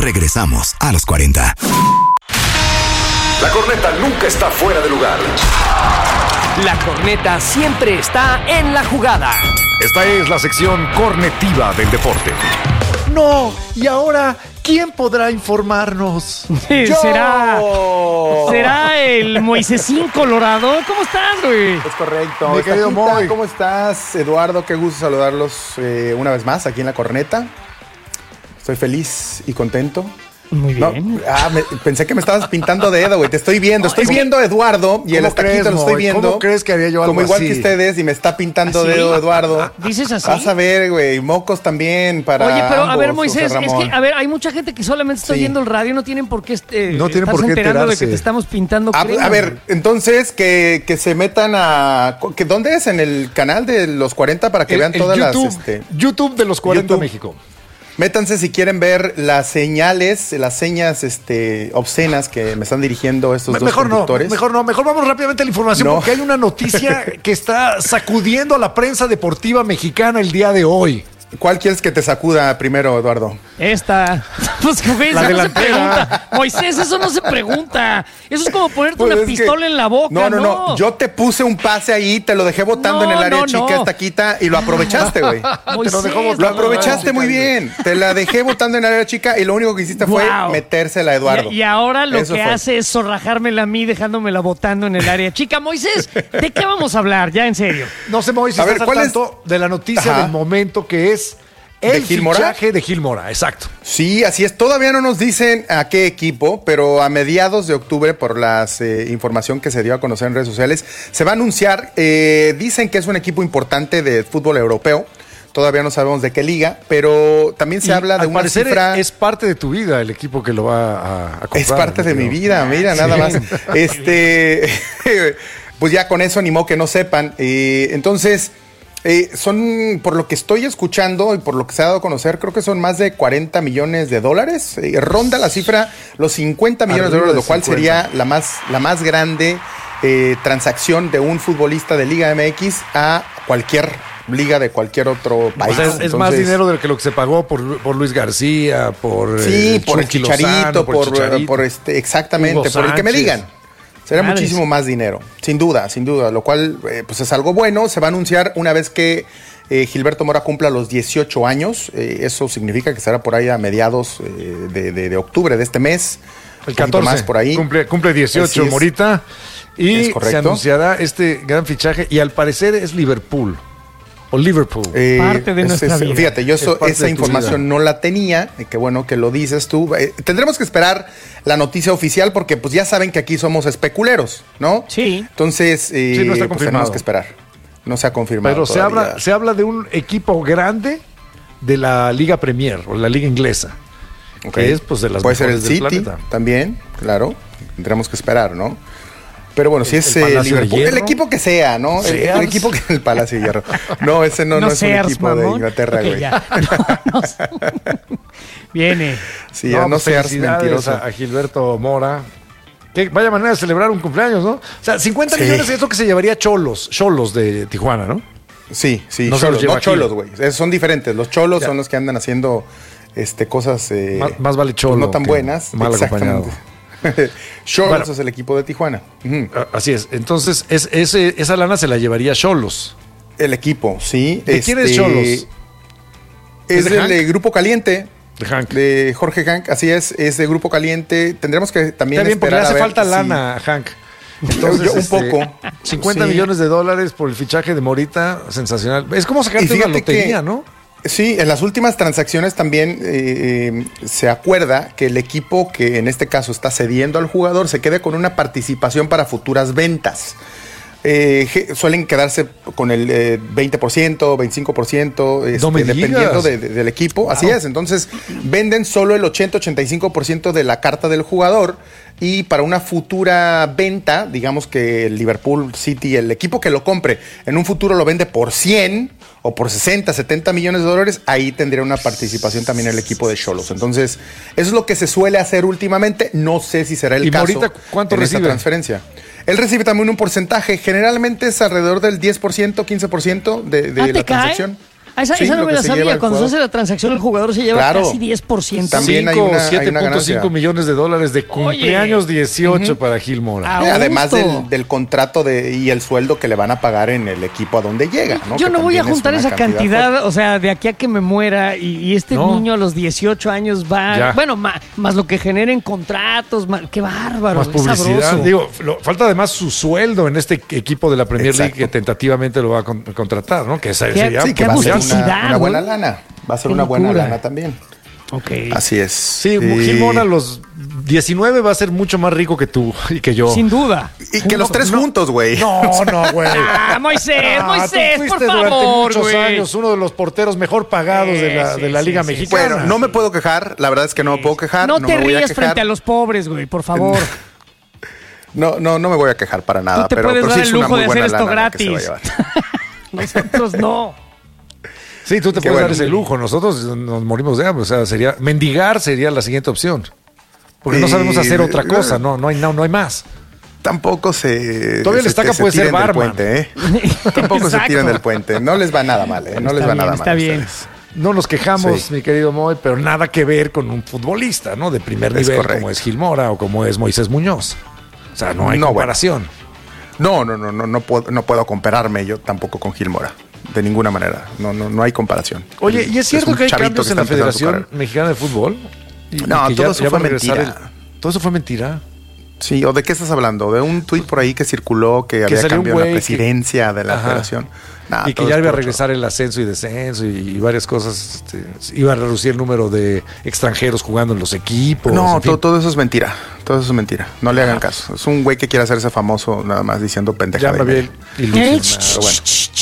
Regresamos a los 40. La corneta nunca está fuera de lugar. La corneta siempre está en la jugada. Esta es la sección cornetiva del deporte. No, y ahora, ¿quién podrá informarnos? ¿Será el Moisésín Colorado? ¿Cómo estás, güey? Es correcto. Mi querido Moy. ¿Cómo estás, Eduardo? Qué gusto saludarlos una vez más aquí en La Corneta. Estoy feliz y contento. Muy bien. Pensé que me estabas pintando dedo, güey. Te estoy viendo. Estoy viendo a Eduardo y el estaquito lo estoy viendo. ¿Cómo crees que haría yo algo como igual así? que ustedes y me está pintando ¿Así? dedo, Eduardo. ¿Dices así? Vas a ver, güey. Mocos también para Oye, pero a ver, ambos, Moisés, José es Ramón. que, a ver, hay mucha gente que solamente está Sí. oyendo el radio, no tienen por qué No tienen por qué enterando de enterarse. que te estamos pintando A crema. ver, entonces que se metan a... ¿Dónde es? ¿En el canal de los 40 para que vean todas YouTube, las... YouTube de los 40 YouTube. México. Métanse si quieren ver las señales, las señas obscenas que me están dirigiendo estos dos Mejor conductores. no. Mejor vamos rápidamente a la información No. porque hay una noticia que está sacudiendo a la prensa deportiva mexicana el día de hoy. ¿Cuál quieres que te sacuda primero, Eduardo? Esta. Pues, güey, La eso no se delantera. pregunta. Moisés, eso no se pregunta. Eso es como ponerte Pues una es que- pistola en la boca, No. Yo te puse un pase ahí, te lo dejé botando No, en el área no, chica, no. estaquita, y lo aprovechaste, güey. Moisés, Lo aprovechaste muy bien. Te la dejé botando en el área chica y lo único que hiciste fue Guau. metérsela a Eduardo. Y ahora lo Eso que fue. hace es zorrajármela a mí, dejándomela botando en el área. Chica, Moisés, ¿de qué vamos a hablar? Ya, en serio. No sé, Moisés, A ver, estás ¿cuál al es? tanto de la noticia Ajá. del momento que es ¿De el Gil Mora? fichaje de Gil Mora, exacto. Sí, así es. Todavía no nos dicen a qué equipo, pero a mediados de octubre, por la información que se dio a conocer en redes sociales, se va a anunciar. Dicen que es un equipo importante de fútbol europeo. Todavía no sabemos de qué liga, pero también se habla de al una parecer cifra. es parte de tu vida el equipo que lo va a comprar. Es parte de mi vida, mira, nada más. Pues ya con eso animó que no sepan. Entonces, son, por lo que estoy escuchando y por lo que se ha dado a conocer, creo que son más de 40 millones de dólares. Ronda la cifra, los 50 millones de Arriba dólares, de lo cual 50. sería la más grande transacción de un futbolista de Liga MX a cualquier liga de cualquier otro país. O sea, es más Entonces, dinero de lo que se pagó por Luis García, por sí, por el Chucky Chicharito, Lozano, por exactamente, Hugo por el que me Sánchez. digan. Será Madres. muchísimo más dinero, sin duda, lo cual pues es algo bueno. Se va a anunciar una vez que Gilberto Mora cumpla los 18 años. Eso significa que será por ahí a mediados de octubre de este mes. El un poquito 14, más por ahí. cumple 18 Así es. Morita, y Es correcto. se anunciará este gran fichaje, y al parecer es Liverpool, o Liverpool. Parte de nuestra vida. Fíjate, yo Es parte esa de tu información vida. no la tenía, y qué bueno que lo dices tú. Tendremos que esperar la noticia oficial porque pues ya saben que aquí somos especuleros, ¿no? Sí. Entonces, no está pues, confirmado. tenemos que esperar. No se ha confirmado Pero todavía. se habla de un equipo grande de la Liga Premier, o la Liga Inglesa, Ok. que es pues de las Puede ser el mejores del City planeta. también, claro. Tendremos que esperar, ¿no? Pero bueno, si es el Palacio de Liverpool, el Hierro. equipo que sea, ¿no? El Sears. equipo que el Palacio de Hierro. No, ese no es un Sears, equipo de mamón. Inglaterra, Ok, güey. ya. No. Viene. Sí, ya no pues, seas felicidades mentiroso. a Gilberto Mora. Que vaya manera de celebrar un cumpleaños, ¿no? O sea, 50 Sí. millones es lo que se llevaría Cholos de Tijuana, ¿no? Sí, No se los cholos, lleva no aquí. cholos, güey. Son diferentes. Los cholos Ya. son los que andan haciendo cosas Más vale cholo no tan que buenas. mal acompañado. Cholos Bueno. es el equipo de Tijuana. Ujú. Así es. Entonces, esa lana se la llevaría Cholos. El equipo, sí. ¿De quién es Xolos? Es de del Hank? Grupo Caliente. De Hank. De Jorge Hank, así es de Grupo Caliente. Tendremos que también Está bien, porque le esperar hace a ver falta si- lana a Hank. Entonces, Un poco. 50 Sí. millones de dólares por el fichaje de Morita, sensacional. Es como sacarte una fíjate lotería, que- ¿no? Sí, en las últimas transacciones también se acuerda que el equipo que en este caso está cediendo al jugador se quede con una participación para futuras ventas. Suelen quedarse con el 20%, 25%, No me dependiendo digas. del equipo. Así es, entonces venden solo el 80-85% de la carta del jugador y para una futura venta, digamos que el Liverpool City, el equipo que lo compre, en un futuro lo vende por 100 o por 60, 70 millones de dólares, ahí tendría una participación también el equipo de Xolos. Entonces, eso es lo que se suele hacer últimamente. No sé si será el ¿Y caso Morita cuánto en esta recibe? transferencia. Él recibe también un porcentaje, generalmente es alrededor del 10%, 15% de ¿Ah, la te cae? transacción. Esa no lo me que la se sabía. lleva el Cuando se jugador. hace la transacción, el jugador se lleva casi 10%. También hay 7.5 ganancia. millones de dólares de cumpleaños 18 para Gil Mora. Además gusto. del contrato y el sueldo que le van a pagar en el equipo a donde llega, ¿no? Yo Que no voy a también es juntar una esa cantidad, fuerte. o sea, de aquí a que me muera y este No. niño a los 18 años va, Ya. bueno, más lo que generen contratos, qué bárbaro, Más es publicidad. sabroso. Digo, falta además su sueldo en este equipo de la Premier League Exacto. que tentativamente lo va a contratar, ¿no? Que sería Sí, que Qué va a ser publicidad, una buena güey. lana. Va a ser Qué una buena locura. lana también. Ok. Así es. Sí, Gil Mora a los 19 va a ser mucho más rico que tú y que yo. Sin duda. Y que los tres juntos, güey. No, güey. Moisés, Tú por fuiste durante favor, muchos güey. años uno de los porteros mejor pagados de la Liga sí. Mexicana. Bueno, no me puedo quejar. La verdad es que no me puedo quejar. No te me voy a rías quejar. frente a los pobres, güey, por favor. No me voy a quejar para nada. Tú te pero puedes sí dar es el una lujo muy de hacer buena esto lana la que se va a gratis. llevar. Nosotros no. Sí, tú te Qué puedes dar bueno. ese lujo. Nosotros nos morimos de hambre. O sea, mendigar sería la siguiente opción. Porque no sabemos hacer otra cosa. No hay más. Tampoco se. Todavía el Estaca puede ser tiren del barman. puente, ¿eh? Tampoco se Exacto. tiran del puente. No les va nada mal, ¿eh? No les va nada mal. Está a bien. ustedes. No nos quejamos, Sí. mi querido Moy, pero nada que ver con un futbolista, ¿no? De primer Es nivel, correcto. como es Gil Mora o como es Moisés Muñoz. O sea, no hay No, comparación. No puedo compararme yo tampoco con Gil Mora. De ninguna manera. No hay comparación. Oye, ¿y es cierto un que hay chavito cambios que en la está empezando su Federación carrera. Mexicana de Fútbol? No, que todo eso va a fue regresar mentira. todo eso fue mentira. Sí, ¿o de qué estás hablando? ¿De un tuit por ahí que circuló que había salió un cambio en la güey presidencia de la Ajá. federación? Nah, Y que todo ya es iba a puro regresar el ascenso y descenso y varias cosas. Iba a reducir el número de extranjeros jugando en los equipos. No, en fin. todo eso es mentira. Todo eso es mentira. No le hagan caso. Es un güey que quiere hacerse famoso nada más diciendo Ya pendejada. me y había media. ilusionado. bueno.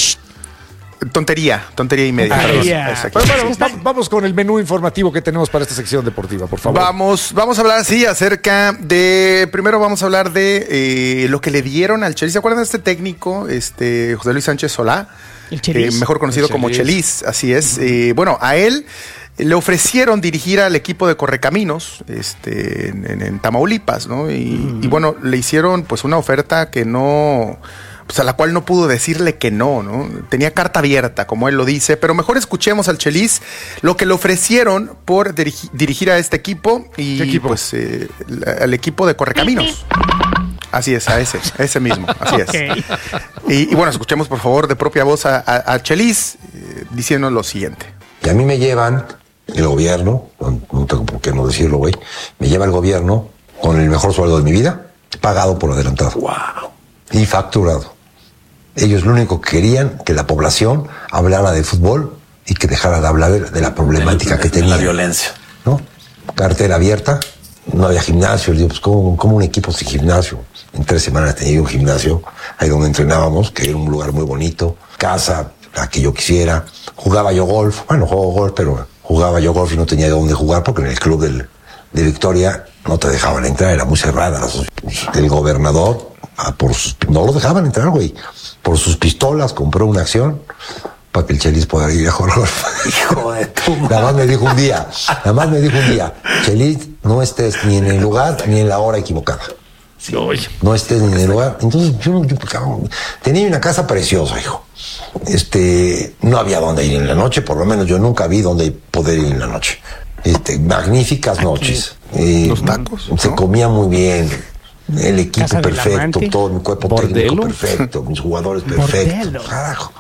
Tontería y media. Tontería. Exacto. Bueno, vamos con el menú informativo que tenemos para esta sección deportiva, por favor. Vamos a hablar, sí, acerca de... Primero vamos a hablar de lo que le dieron al Chelis. ¿Se acuerdan de este técnico, José Luis Sánchez Solá? El Chelis. Mejor conocido El como Chelis. Chelis, así es. Bueno, a él le ofrecieron dirigir al equipo de Correcaminos en Tamaulipas, ¿no? Y bueno, le hicieron pues una oferta que no... Pues a la cual no pudo decirle que no. Tenía carta abierta, como él lo dice, pero mejor escuchemos al Chelis lo que le ofrecieron por dirigir a este equipo y ¿Qué equipo? pues al equipo de Correcaminos. Así es, a ese mismo, así es. Ok. Y bueno, escuchemos por favor de propia voz a Chelis diciéndonos lo siguiente. Y a mí me llevan el gobierno, no tengo por qué no decirlo, güey, me lleva el gobierno con el mejor sueldo de mi vida, pagado por adelantado. ¡Wow! Y facturado. Ellos lo único que querían, que la población hablara de fútbol y que dejara de hablar de la problemática que tenía. La violencia. ¿No? Cartera abierta, no había gimnasio. Digo, pues, ¿cómo un equipo sin gimnasio? En 3 semanas tenía un gimnasio, ahí donde entrenábamos, que era un lugar muy bonito, casa, la que yo quisiera. Jugaba yo golf, bueno, juego golf, pero jugaba yo golf y no tenía dónde jugar porque en el club de Victoria no te dejaban entrar, era muy cerrada. El gobernador no lo dejaban entrar, güey. Por sus pistolas compró una acción para que el Chelis pueda ir a jugar golf. Hijo de tu madre. Nada más me dijo un día, Chelis, no estés ni en el lugar ni en la hora equivocada. No estés ni en el lugar. Entonces yo cabrón, tenía una casa preciosa, hijo. No había dónde ir en la noche, por lo menos yo nunca vi dónde poder ir en la noche. Magníficas noches. Los tacos, Se ¿no? comía muy bien. El equipo Casa del perfecto, amante. todo mi cuerpo ¿Bordelo? técnico perfecto, mis jugadores perfectos. Bordelo. Carajo.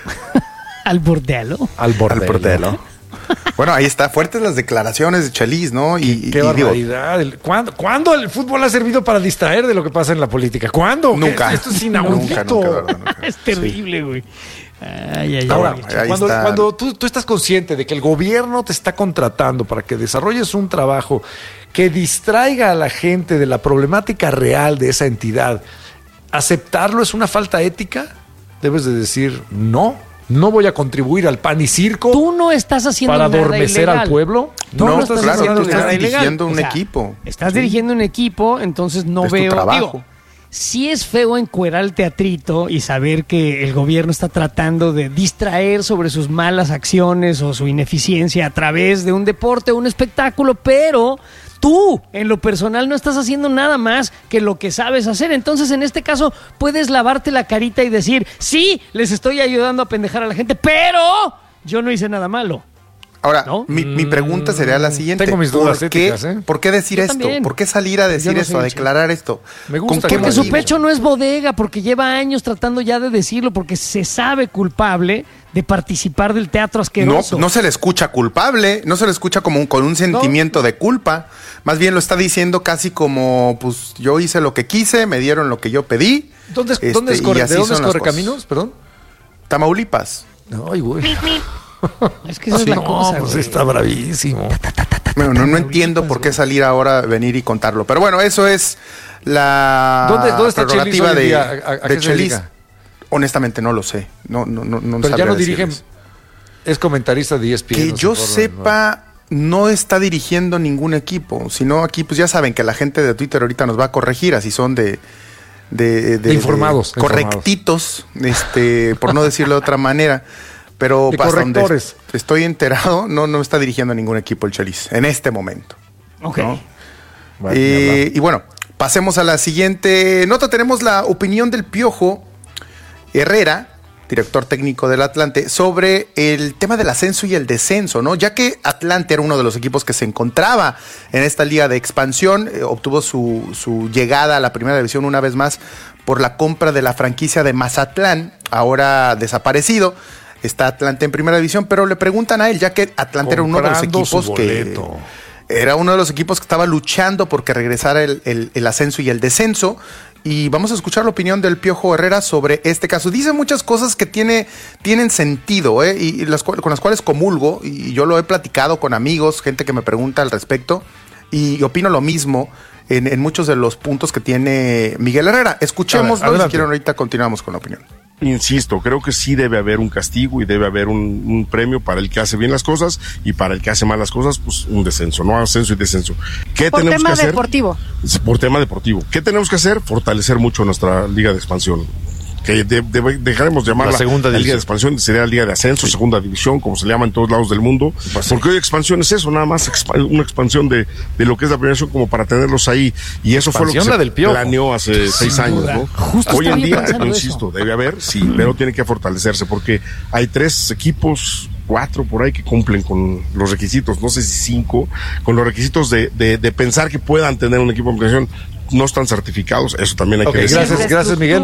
Al bordelo. Al Al bordel. portero. Bueno, ahí está, fuertes las declaraciones de Chelis, ¿no? Y Qué digo, barbaridad. ¿Cuándo el fútbol ha servido para distraer de lo que pasa en la política? ¿Cuándo? Nunca. Esto es inaudito. Nunca. Es terrible, güey. Ay. Ahora, Ahí está. cuando tú estás consciente de que el gobierno te está contratando para que desarrolles un trabajo que distraiga a la gente de la problemática real de esa entidad, ¿aceptarlo es una falta ética? Debes de decir, no voy a contribuir al pan y circo Tú no estás haciendo para nada adormecer ilegal. al pueblo. No, estás claro, haciendo tú estás nada ilegal. dirigiendo un equipo. Estás dirigiendo un equipo, entonces no Es tu veo. trabajo. Digo, sí es feo encuerar el teatrito y saber que el gobierno está tratando de distraer sobre sus malas acciones o su ineficiencia a través de un deporte o un espectáculo, pero tú, en lo personal, no estás haciendo nada más que lo que sabes hacer. Entonces, en este caso, puedes lavarte la carita y decir, sí, les estoy ayudando a pendejar a la gente, pero Yo no hice nada malo. Ahora, ¿no? mi pregunta sería la siguiente. Tengo mis dudas éticas, ¿eh? ¿Por qué decir Yo esto? también. ¿Por qué salir a decir Yo no esto, sé, a declarar esto? Me gusta ¿Con qué que Porque lo su motivo? pecho no es bodega, porque lleva años tratando ya de decirlo, porque se sabe culpable de participar del teatro No, asqueroso. no se le escucha culpable, no se le escucha como con un sentimiento de culpa. Más bien lo está diciendo casi como, pues yo hice lo que quise, me dieron lo que yo pedí. ¿Dónde es y ¿de dónde así es son las cosas. Correcaminos? Perdón. Tamaulipas. Ay, güey. Es que esa es la cosa, pues güey. está bravísimo. Bueno, no entiendo por qué salir ahora, venir y contarlo. Pero bueno, eso es la ¿Dónde está prerrogativa Chelis hoy en día? ¿A de qué se Chelis. dedica? Honestamente no lo sé. No Pero ya sabría no dirige. decirles. Es comentarista de ESPN. Que no sé yo por- sepa, no está dirigiendo ningún equipo. Sino aquí, pues ya saben que la gente de Twitter ahorita nos va a corregir, así son de informados, de correctitos, por no decirlo de otra manera. Pero De hasta donde correctores. estoy enterado, no está dirigiendo ningún equipo el Chelis en este momento. Ok. ¿no? Bueno, ni hablar. Y bueno, pasemos a la siguiente nota. Tenemos la opinión del Piojo Herrera, director técnico del Atlante, sobre el tema del ascenso y el descenso, ¿no? Ya que Atlante era uno de los equipos que se encontraba en esta liga de expansión, obtuvo su llegada a la primera división una vez más por la compra de la franquicia de Mazatlán, ahora desaparecido. Está Atlante en primera división, pero le preguntan a él, ya que Atlante era uno de los Comprando su equipos que... boleto. Era uno de los equipos que estaba luchando porque regresara el ascenso y el descenso. Y vamos a escuchar la opinión del Piojo Herrera sobre este caso. Dice muchas cosas que tienen sentido, y con las cuales comulgo. Y yo lo he platicado con amigos, gente que me pregunta al respecto. Y opino lo mismo en muchos de los puntos que tiene Miguel Herrera. Escuchémoslo y si quieren ahorita continuamos con la opinión. Insisto, creo que sí debe haber un castigo y debe haber un premio para el que hace bien las cosas y para el que hace mal las cosas, pues un descenso, no ascenso y descenso. ¿Qué Por tenemos tema que hacer? deportivo. Por tema deportivo. ¿Qué tenemos que hacer? Fortalecer mucho nuestra liga de expansión. Que dejaremos de llamarla La segunda la liga de división. expansión, sería la liga de ascenso, segunda división, como se le llama en todos lados del mundo. Porque hoy expansión es eso, nada más una expansión de lo que es la primera división como para tenerlos ahí. Y eso fue lo que Expansión la del se Piojo. planeó hace 6 años, duda. ¿no? Justo Hoy estaba en yo día, pensando insisto, eso. debe haber, sí, pero tiene que fortalecerse porque hay 3 equipos, 4 por ahí que cumplen con los requisitos, no sé si 5, con los requisitos de pensar que puedan tener un equipo de expansión. No están certificados, eso también hay Ok, que decir. gracias Miguel.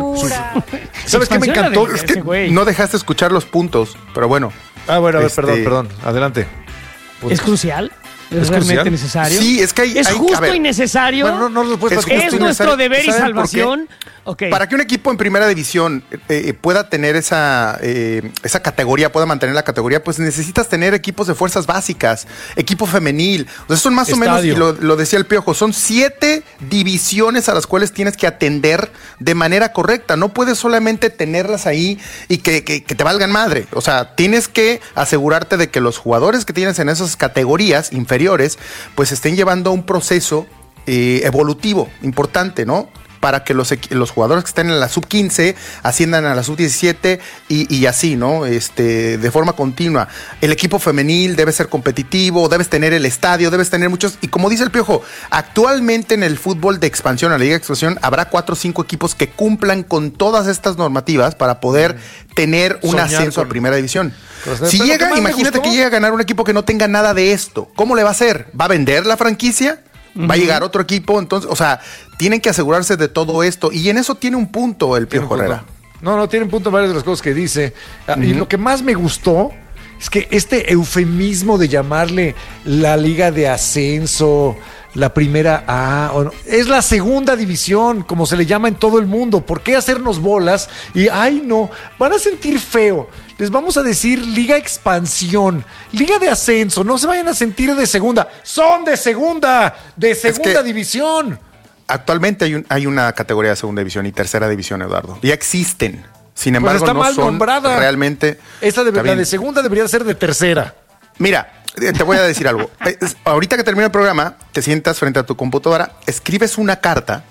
¿Sabes qué me Expansión la encantó? de- Es que Ese güey. no dejaste escuchar los puntos, pero bueno. Ah, bueno, a ver, Este- perdón. Adelante. ¿Es crucial? ¿Es, ¿Es realmente crucial? necesario? Sí, es que hay... ¿Es a justo ver, y necesario? Bueno, no lo puedes Es platicar. justo ¿Es y nuestro necesario. deber y ¿Saben por qué? salvación? Ok. Para que un equipo en primera división pueda tener esa categoría, pueda mantener la categoría, pues necesitas tener equipos de fuerzas básicas, equipo femenil. O sea, son más o menos, y Estadio. lo decía el Piojo, son 7 divisiones a las cuales tienes que atender de manera correcta. No puedes solamente tenerlas ahí y que te valgan madre. O sea, tienes que asegurarte de que los jugadores que tienes en esas categorías inferiores, pues estén llevando un proceso evolutivo importante, ¿no? Para que los jugadores que estén en la sub-15 asciendan a la sub-17 y así, ¿no? De forma continua. El equipo femenil debe ser competitivo, debes tener el estadio, debes tener muchos... Y como dice el Piojo, actualmente en el fútbol de expansión, en la Liga de Expansión, habrá 4 o 5 equipos que cumplan con todas estas normativas para poder tener un Soñar ascenso con- a primera división. Pero Si lo que llega, más me imagínate gustó- que llega a ganar un equipo que no tenga nada de esto. ¿Cómo le va a hacer? ¿Va a vender la franquicia? ¿Va a llegar otro equipo? Entonces, o sea, tienen que asegurarse de todo esto. Y en eso tiene un punto el Tiene un Piojo punto. Herrera. No, tiene un punto en varias de las cosas que dice. Y lo que más me gustó es que este eufemismo de llamarle la liga de ascenso, la primera A, o no, es la segunda división, como se le llama en todo el mundo. ¿Por qué hacernos bolas? Y, ay, no, van a sentir feo. Les vamos a decir liga expansión, liga de ascenso. No se vayan a sentir de segunda. Son de segunda que- división. Actualmente hay una categoría de segunda división y tercera división, Eduardo. Ya existen. Sin embargo, Pues está no mal son nombrada. realmente... Esta Está la bien. de segunda debería ser de tercera. Mira, te voy a decir algo. Ahorita que termine el programa, te sientas frente a tu computadora, escribes una carta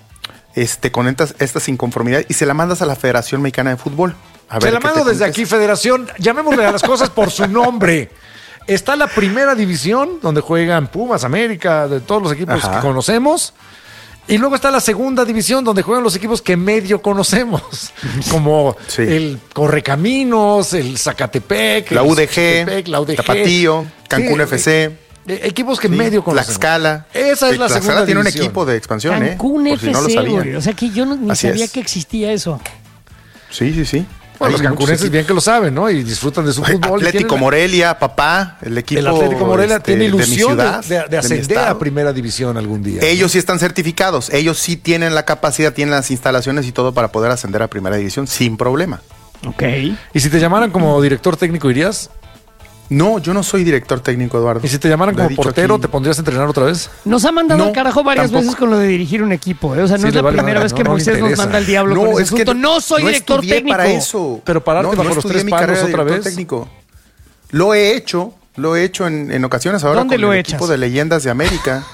con estas inconformidades y se la mandas a la Federación Mexicana de Fútbol. A Se ver la qué mando te desde contesta. aquí, Federación. Llamémosle a las cosas por su nombre. Está la primera división, donde juegan Pumas, América, de todos los equipos Ajá. que conocemos. Y luego está la segunda división, donde juegan los equipos que medio conocemos, como el Correcaminos, el Zacatepec, la UDG, Tapatío, Cancún FC. Equipos que medio conocemos. Tlaxcala. Esa es la segunda tiene división. un equipo de expansión, Cancún por si no lo FC, sabían. güey. O sea que yo ni Así sabía es. que existía eso. Sí. Bueno, los Hay cancunenses muchos bien que lo saben, ¿no? Y disfrutan de su fútbol. Atlético Morelia, papá, el equipo. El Atlético Morelia tiene de mi ilusión ciudad, de ascender mi a primera división algún día. Ellos sí están certificados, ellos sí tienen la capacidad, tienen las instalaciones y todo para poder ascender a primera división sin problema. Ok. ¿Y si te llamaran como director técnico, irías? No, yo no soy director técnico, Eduardo. ¿Y si te llamaran Lo he como dicho portero, aquí. te pondrías a entrenar otra vez? Nos ha mandado No, al carajo varias tampoco. veces con lo de dirigir un equipo. O sea, no Sí, es le la vale primera madre, vez que no le Moisés nos interesa. manda al diablo con ese asunto. No soy director estudié técnico. para eso. Pero pararte bajo los estudié tres mi palos carrera de otra director vez. técnico. Lo he hecho en ocasiones ahora ¿Dónde con lo el echas? equipo de Leyendas de América.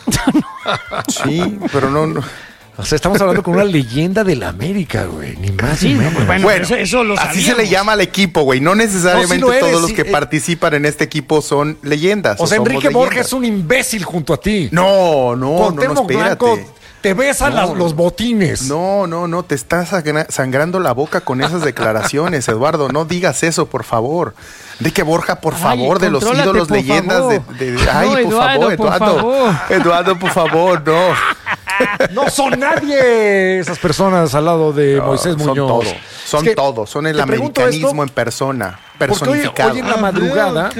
Sí, pero no. O sea, estamos hablando con una leyenda de la América, güey. Ni más Sí, ni no, menos. pues bueno, eso lo así se sabíamos. le llama al equipo, güey. No necesariamente No, sí lo eres, todos los sí, que participan en este equipo son leyendas. O sea, somos Enrique Borges leyendas. es un imbécil junto a ti. No, Cuauhtémoc espérate. Blanco te besan No. los botines. No, te estás sangrando la boca con esas declaraciones, Eduardo. No digas eso, por favor. Enrique Borja, por favor, de los contrólate, ídolos, por leyendas favor. Ay, No, por favor, por Eduardo. favor. Eduardo, por favor, no. No son nadie esas personas al lado de No, Moisés son Muñoz. todo. Son Es que todo. Son el te pregunto americanismo esto en persona. porque Personificado. hoy en la madrugada.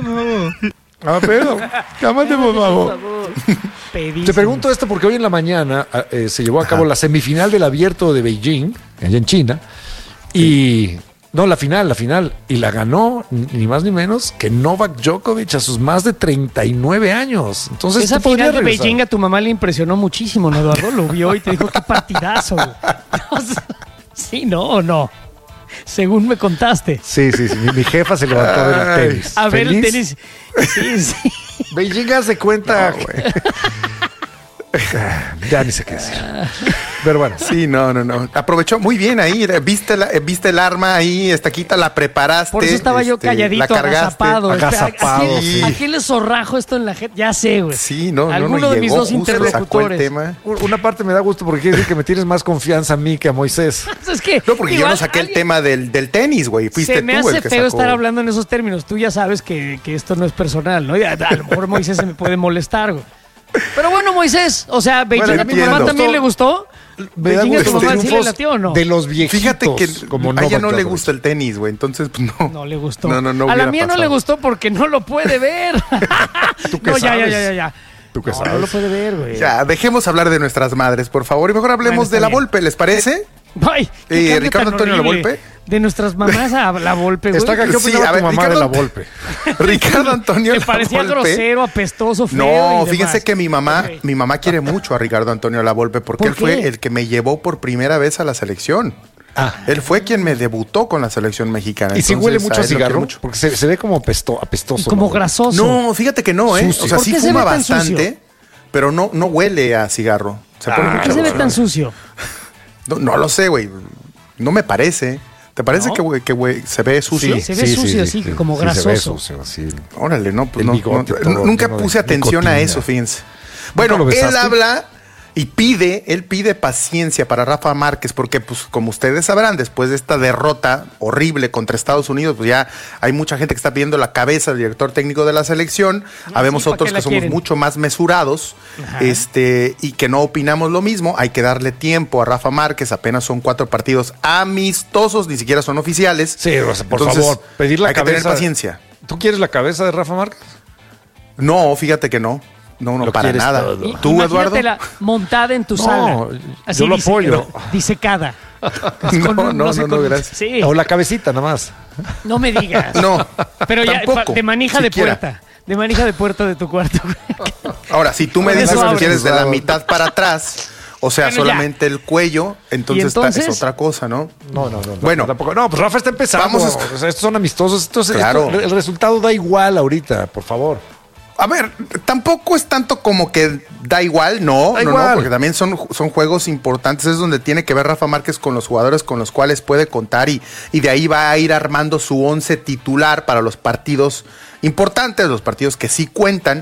Pero, cámate, por favor. Pedísimo. Te pregunto esto porque hoy en la mañana se llevó a cabo la semifinal del Abierto de Beijing, allá en China, y no, la final, y la ganó ni más ni menos que Novak Djokovic a sus más de 39 años. Entonces, Esa ¿tú podrías final de regresar? Beijing a tu mamá le impresionó muchísimo, ¿no, Eduardo? Lo vio y te dijo, qué partidazo. güey. O sea, sí, no o no. Según me contaste. Sí. Mi jefa se levantó a ver el tenis. A ver el ¿Feliz? tenis. Sí. Beijing hace cuenta. Ya ni sé qué decir. Pero bueno. Sí, no. Aprovechó muy bien ahí. Viste el arma ahí, estaquita, la preparaste. Por eso estaba yo calladito, la cargaste. agazapado. Agazapado, sí. ¿A quién le zorrajo esto en la gente? Ya sé, güey. Sí, no. Alguno de mis llegó, dos justo sacó el interlocutores. tema. Una parte me da gusto porque quiere decir que me tienes más confianza a mí que a Moisés. Es que, No, porque yo igual no saqué el alguien- tema del tenis, güey. Fuiste Se me tú hace el que feo sacó. estar hablando en esos términos. Tú ya sabes que esto no es personal, ¿no? Y a lo mejor Moisés se me puede molestar, güey. Pero bueno, Moisés, o sea, ¿Beijing Bueno, a tu mamá entiendo. también le gustó? Me da ¿Beijing a tu gusto mamá sí le triunfos latió o no? de los viejitos. Fíjate que como a ella Novak no le Djokovic. gusta el tenis, güey. Entonces, pues no. No le gustó. No a la hubiera mía no pasado. le gustó porque no lo puede ver. ¿Tú qué No, sabes? ya. ¿Tú qué No, sabes? no lo puede ver, güey. Ya, dejemos hablar de nuestras madres, por favor. Y mejor hablemos Bueno, está de la bien. Volpe, ¿les parece? Ay, qué cambio Ricardo tan Antonio horrible. Lavolpe. De nuestras mamás a la Volpe, güey. Está acá, ¿qué Sí, opinaba a tu ver, mamá Ricardo- de la Volpe? Ricardo Antonio Que parecía Lavolpe. grosero, apestoso, feo. No, y fíjense demás. que mi Ok. mamá quiere mucho a Ricardo Antonio Lavolpe porque ¿Por él fue qué? el que me llevó por primera vez a la selección. Él fue quien me debutó con la selección mexicana. ¿Y si huele mucho a él lo quiero cigarro? mucho. Porque se ve como apestoso. Como ¿no? grasoso. No, fíjate que no, ¿eh? Sucio. O sea, ¿Por sí qué se fuma ve tan bastante, sucio? pero no huele a cigarro. Se pone ¿Por muy qué se ve chavoso. tan sucio? No lo sé, güey. No me parece. ¿Te parece ¿No? que güey, se ve sucio? Se ve sucio, así, como Se ve grasoso. sucio, sí. Órale, no, pues El no, bigote, no, todo nunca lleno de puse atención a nicotina. eso, fíjense. Bueno, lo él besaste? habla y él pide paciencia para Rafa Márquez, porque pues como ustedes sabrán, después de esta derrota horrible contra Estados Unidos, pues ya hay mucha gente que está pidiendo la cabeza del director técnico de la selección. Habemos sí, ¿pa' otros qué la que somos quieren? mucho más mesurados, Ajá. y que no opinamos lo mismo. Hay que darle tiempo a Rafa Márquez, apenas son 4 partidos amistosos, ni siquiera son oficiales. Sí, o sea, por Entonces, favor, pedir la hay cabeza. que tener paciencia. ¿Tú quieres la cabeza de Rafa Márquez? No, fíjate que no. No, Lo para quieres nada. todo. ¿Tú, Eduardo? Imagínatela montada en tu sala. yo lo apoyo. Disecada. No, gracias. Sí, O la cabecita, nada más. no me digas. No, Pero ya, tampoco, de manija siquiera. de puerta. De manija de puerta de tu cuarto. Ahora, si tú me Con dices eso que abres. quieres de la mitad para atrás, o sea, Bueno, ya. solamente el cuello, entonces, entonces? es otra cosa, ¿no? No. Bueno. Tampoco. No, pues Rafa está empezando. Vamos O sea, estos son amistosos. Claro. El resultado da igual ahorita, por favor. A ver, tampoco es tanto como que da igual, no, Da no, igual. no, porque también son juegos importantes, es donde tiene que ver Rafa Márquez con los jugadores con los cuales puede contar y de ahí va a ir armando su 11 titular para los partidos importantes, los partidos que sí cuentan.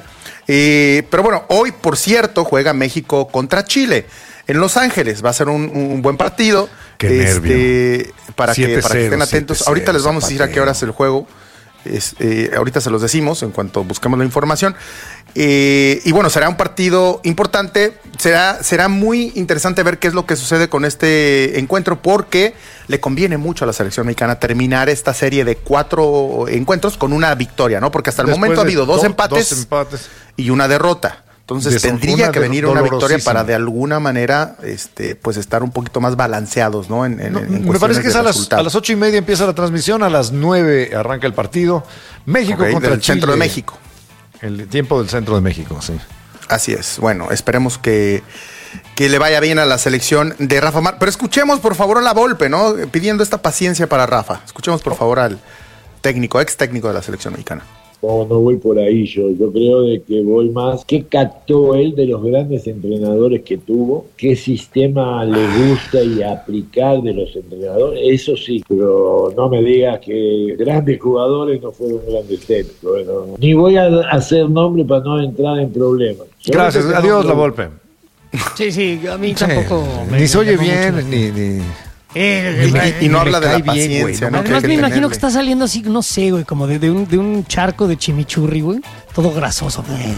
Pero bueno, hoy, por cierto, juega México contra Chile en Los Ángeles. Va a ser un buen partido. Qué nervio. Para que 7-0, estén atentos. 7-0, Ahorita les vamos a decir a qué hora es Zapatero. el juego. Ahorita se los decimos en cuanto busquemos la información. Y bueno, será un partido importante. Será muy interesante ver qué es lo que sucede con este encuentro, porque le conviene mucho a la selección mexicana terminar esta serie de 4 encuentros con una victoria, ¿no? Porque hasta el Después momento ha de habido dos empates y una derrota. Entonces tendría que venir una victoria para de alguna manera pues estar un poquito más balanceados, ¿no? Me parece que es a las 8:30 empieza la transmisión, a las 9 arranca el partido. México contra del Chile. centro de México. El tiempo del centro de México, sí. Así es. Bueno, esperemos que le vaya bien a la selección de Rafa Márquez. Pero escuchemos por favor a la Volpe, ¿no? Pidiendo esta paciencia para Rafa. Escuchemos por favor al ex técnico de la selección mexicana. No voy por ahí yo creo de que voy más, ¿qué captó él de los grandes entrenadores que tuvo? ¿Qué sistema le gusta y aplicar de los entrenadores? Eso sí, pero no me digas que grandes jugadores no fueron grandes técnicos. Bueno, ni voy a hacer nombre para no entrar en problemas. Gracias, adiós la Volpe. Sí, a mí tampoco. Ni se oye bien, ni... Y no habla de la paciencia, ¿no? Además me imagino que está saliendo así, no sé, güey, como de un charco de chimichurri, güey. Todo grasoso.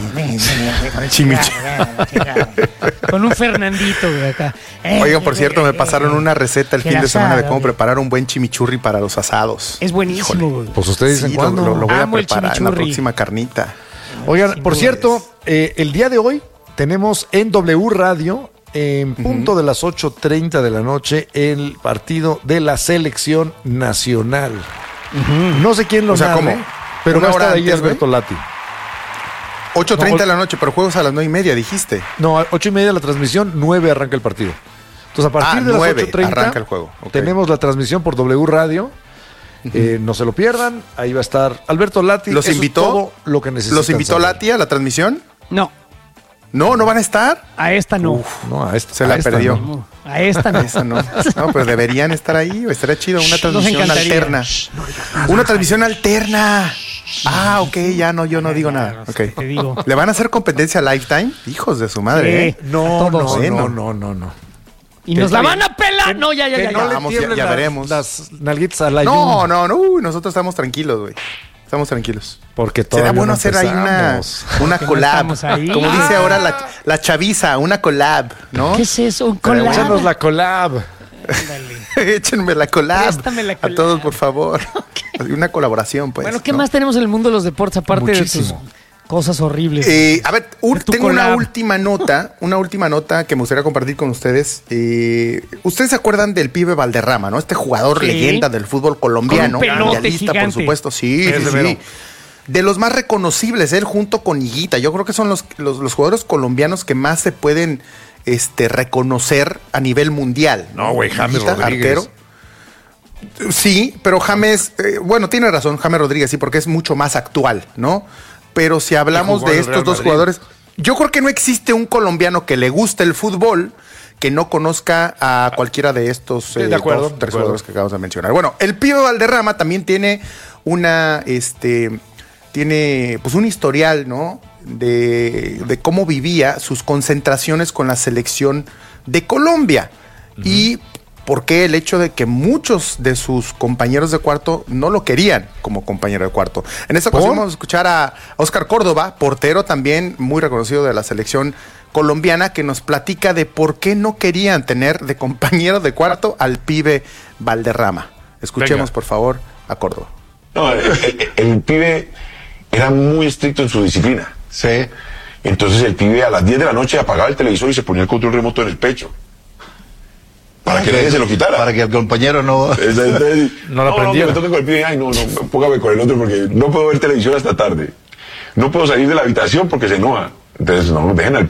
Con un Fernandito, güey, acá. Oigan, por cierto, me pasaron una receta el fin de semana de cómo preparar un buen chimichurri para los asados. Es buenísimo, güey. Pues ustedes dicen cuándo. Lo voy a Amo el preparar en la chimichurri. próxima carnita. Oigan, por cierto, el día de hoy tenemos en W Radio, en punto de las 8:30 de la noche, el partido de la selección nacional. No sé quién lo narre, ¿cómo? pero ¿Una va a estar hora ahí antes, Alberto Lati. 8:30 de la noche, pero juegos a las 9:30, dijiste. No, 8:30 la transmisión, 9 arranca el partido. Entonces, a partir de las 9 8:30 arranca el juego. Okay. tenemos la transmisión por W Radio. No se lo pierdan, ahí va a estar Alberto Lati. ¿Los Eso invitó? es todo lo que necesitan ¿Los invitó saber. Lati a la transmisión? No, ¿No van a estar? a esta no. No, a esta, Se a la esta perdió. no. A esta no. Esa no. No, pero deberían estar ahí. Estaría chido una transmisión encantaría. alterna. Una transmisión alterna. Ok, ya no, yo no digo nada. Okay. Te digo. ¿Le van a hacer competencia a Lifetime? Hijos de su madre, ¿eh? No, Todos. no. Y nos la van a pelar. No, ya. Que no le Vamos, tiemblen ya veremos. las nalguitas a la No. Uy, nosotros estamos tranquilos, güey. Estamos tranquilos. Porque Será todavía bueno no hacer ahí una Que no collab. estamos ahí. Como dice ahora la chaviza, una collab, ¿no? ¿Qué es eso? Un Pero collab. Échanos la collab. Échenme la collab. Préstame la collab. A todos, por favor. Una colaboración, pues. Bueno, ¿qué ¿no? más tenemos en el mundo de los deportes aparte Muchísimo. de tus cosas horribles? A ver, De tu tengo una collab. última nota que me gustaría compartir con ustedes. Ustedes se acuerdan del pibe Valderrama, ¿no? Este jugador Sí. leyenda del fútbol colombiano, Con un pelote mundialista, por gigante. supuesto. Sí, Es de sí. veras. De los más reconocibles, él junto con Higuita. Yo creo que son los jugadores colombianos que más se pueden reconocer a nivel mundial. No, güey, James Higuita, Rodríguez. arquero. Sí, pero James, tiene razón, James Rodríguez, sí, porque es mucho más actual, ¿no? Pero si hablamos jugó en de el estos Real dos Madrid. jugadores, yo creo que no existe un colombiano que le guste el fútbol que no conozca a cualquiera de estos Sí, de acuerdo, tres de acuerdo. jugadores que acabamos de mencionar. Bueno, el pibe Valderrama también tiene pues un historial, ¿no? De cómo vivía sus concentraciones con la selección de Colombia. Y por qué el hecho de que muchos de sus compañeros de cuarto no lo querían como compañero de cuarto. En esta ocasión vamos a escuchar a Oscar Córdoba, portero también muy reconocido de la selección colombiana, que nos platica de por qué no querían tener de compañero de cuarto al pibe Valderrama. Escuchemos, por favor, a Córdoba. No, el pibe era muy estricto en su disciplina. Sí. Entonces el pibe a las 10 de la noche apagaba el televisor y se ponía el control remoto en el pecho. Para que nadie se lo quitara. Para que el compañero no... No lo aprendiera. me toque con el pibe. Ay, no, póngame con el otro porque no puedo ver televisión hasta tarde. No puedo salir de la habitación porque se enoja. Entonces, no, dejen al